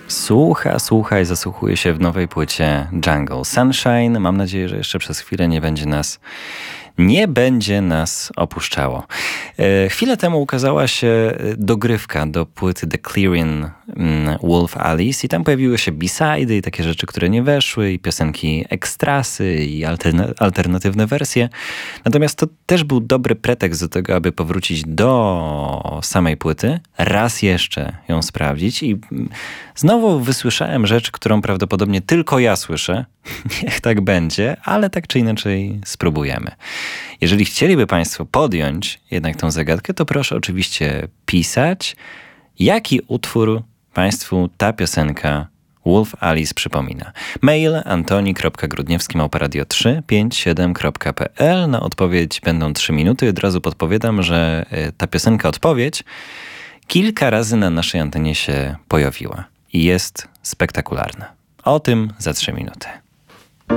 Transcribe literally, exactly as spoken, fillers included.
Słucha, słucha i zasłuchuje się w nowej płycie Jungle Sunshine. Mam nadzieję, że jeszcze przez chwilę nie będzie nas nie będzie nas opuszczało. E, chwilę temu ukazała się dogrywka do płyty The Clearing Wolf Alice i tam pojawiły się b-sidy i takie rzeczy, które nie weszły, i piosenki ekstrasy i alterna- alternatywne wersje. Natomiast to też był dobry pretekst do tego, aby powrócić do samej płyty, raz jeszcze ją sprawdzić i znowu wysłyszałem rzecz, którą prawdopodobnie tylko ja słyszę. Niech tak będzie, ale tak czy inaczej spróbujemy. Jeżeli chcieliby Państwo podjąć jednak tą zagadkę, to proszę oczywiście pisać, jaki utwór Państwu ta piosenka Wolf Alice przypomina. Mail antoni kropka grudniewski małpa radio trzy pięć siedem kropka p l. Na odpowiedź będą trzy minuty. Od razu podpowiadam, że ta piosenka odpowiedź kilka razy na naszej antenie się pojawiła i jest spektakularna. O tym za trzy minuty.